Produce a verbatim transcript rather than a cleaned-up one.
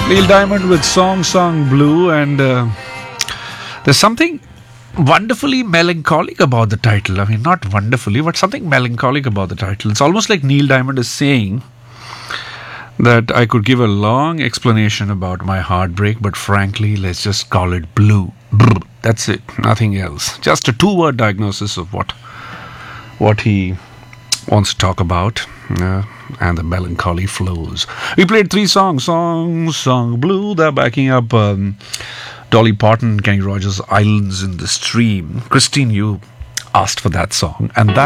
Neil Diamond with Song Song Blue, and uh, there's something wonderfully melancholic about the title. I mean, not wonderfully, but something melancholic about the title. It's almost like Neil Diamond is saying that I could give a long explanation about my heartbreak, but frankly, let's just call it blue. Brr. That's it, nothing else. Just a two-word diagnosis of what what he wants to talk about, uh, and the melancholy flows. We played three songs, Song, Song Blue, they're backing up um, Dolly Parton, Kenny Rogers' Islands in the Stream. Christine, you asked for that song, and that